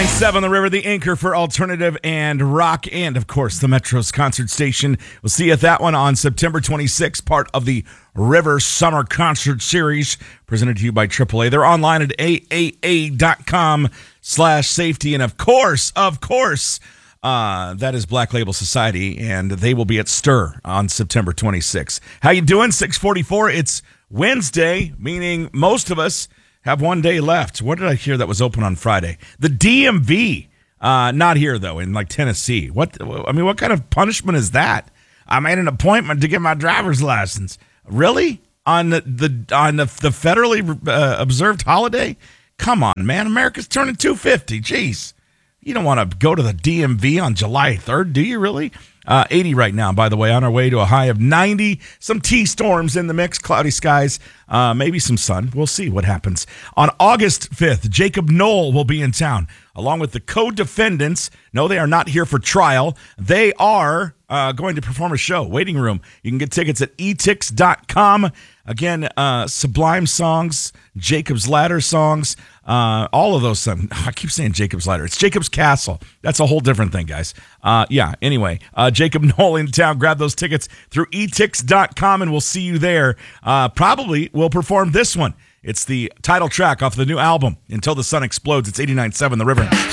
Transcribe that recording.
89.7 The River, the anchor for alternative and rock, and of course the Metro's concert station. We'll see you at that one on September 26th, part of the River Summer Concert Series, presented to you by AAA. They're online at aaa.com/safety, and of course, that is Black Label Society, and they will be at Stir on September 26th. How you doing? 6:44. It's Wednesday, meaning most of us have one day left. What did I hear that was open on Friday? The DMV. Not here, though, in like Tennessee. What kind of punishment is that? I made an appointment to get my driver's license. Really? On the federally observed holiday? Come on, man. America's turning 250. Jeez. You don't want to go to the DMV on July 3rd, do you really? 80 right now, by the way, on our way to a high of 90. Some T-storms in the mix, cloudy skies, maybe some sun. We'll see what happens. On August 5th, Jacob Knoll will be in town, along with the co-defendants. No, they are not here for trial. They are going to perform a show, Waiting Room. You can get tickets at etix.com. Again, Sublime songs, Jacob's Ladder songs, all of those songs. I keep saying Jacob's Ladder. It's Jacob's Castle. That's a whole different thing, guys. Anyway, Jacob Knoll in town. Grab those tickets through etix.com, and we'll see you there. Probably we'll perform this one. It's the title track off the new album, Until the Sun Explodes. It's 89.7 The River.